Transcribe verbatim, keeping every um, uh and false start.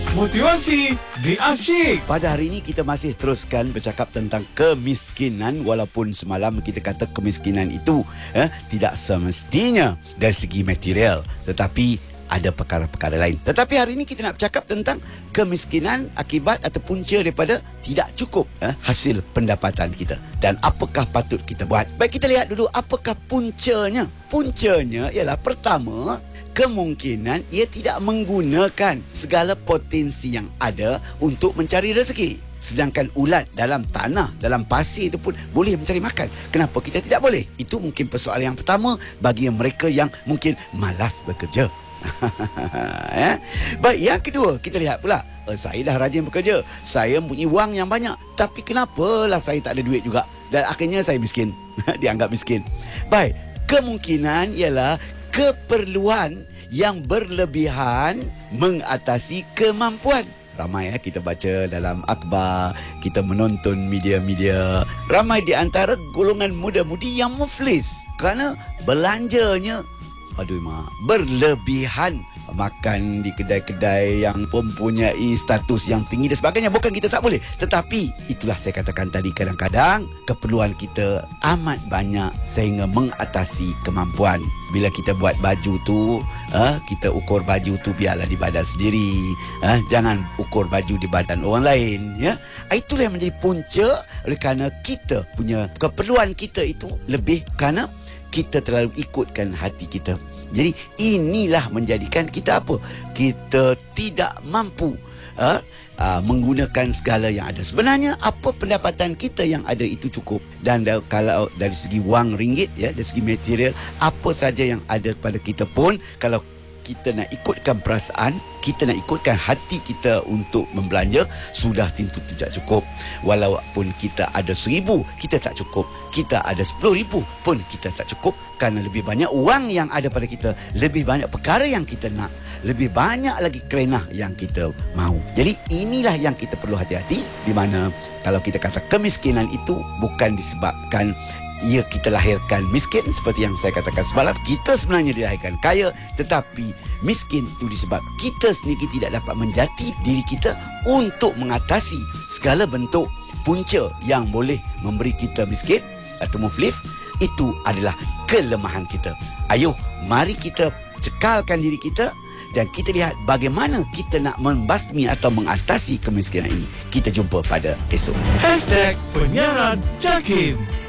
Motivasi di Asyik. Pada hari ini kita masih teruskan bercakap tentang kemiskinan. Walaupun semalam kita kata kemiskinan itu eh, tidak semestinya dari segi material, tetapi ada perkara-perkara lain. Tetapi hari ini kita nak bercakap tentang kemiskinan akibat atau punca daripada tidak cukup eh, hasil pendapatan kita. Dan apakah patut kita buat? Baik, kita lihat dulu apakah puncanya. Puncanya ialah pertama, kemungkinan ia tidak menggunakan segala potensi yang ada untuk mencari rezeki. Sedangkan ulat dalam tanah, dalam pasir itu pun boleh mencari makan. Kenapa kita tidak boleh? Itu mungkin persoalan yang pertama bagi mereka yang mungkin malas bekerja. Ya? Baik, yang kedua kita lihat pula, eh, saya dah rajin bekerja, saya mempunyai wang yang banyak, tapi kenapalah saya tak ada duit juga, dan akhirnya saya miskin. Dianggap miskin. Baik, kemungkinan ialah keperluan yang berlebihan mengatasi kemampuan. Ramai ya, kita baca dalam akhbar, kita menonton media-media, ramai di antara golongan muda-mudi yang muflis kerana belanjanya, aduh mak, berlebihan. Makan di kedai-kedai yang mempunyai status yang tinggi dan sebagainya. Bukan kita tak boleh, tetapi itulah saya katakan tadi, kadang-kadang keperluan kita amat banyak sehingga mengatasi kemampuan. Bila kita buat baju tu, eh, kita ukur baju tu biarlah di badan sendiri, eh, jangan ukur baju di badan orang lain, ya. Itulah yang menjadi punca, oleh kerana kita punya keperluan kita itu lebih kerana kita terlalu ikutkan hati kita. Jadi inilah menjadikan kita apa? Kita tidak mampu uh, uh, menggunakan segala yang ada. Sebenarnya apa pendapatan kita yang ada itu cukup. Dan da- kalau dari segi wang ringgit, ya, dari segi material, apa saja yang ada kepada kita pun, kalau kita nak ikutkan perasaan, kita nak ikutkan hati kita untuk membelanja, sudah tentu tidak cukup. Walaupun kita ada seribu, kita tak cukup. Kita ada sepuluh ribu pun kita tak cukup, kerana lebih banyak wang yang ada pada kita, lebih banyak perkara yang kita nak, lebih banyak lagi kerenah yang kita mahu. Jadi inilah yang kita perlu hati-hati, di mana kalau kita kata kemiskinan itu bukan disebabkan ia kita lahirkan miskin, seperti yang saya katakan semalam, kita sebenarnya dilahirkan kaya, tetapi miskin itu disebab kita sendiri tidak dapat menjati diri kita untuk mengatasi segala bentuk punca yang boleh memberi kita miskin atau muflis. Itu adalah kelemahan kita. Ayuh, mari kita cekalkan diri kita dan kita lihat bagaimana kita nak membasmi atau mengatasi kemiskinan ini. Kita jumpa pada esok. Hashtag Penyiaran Jakim.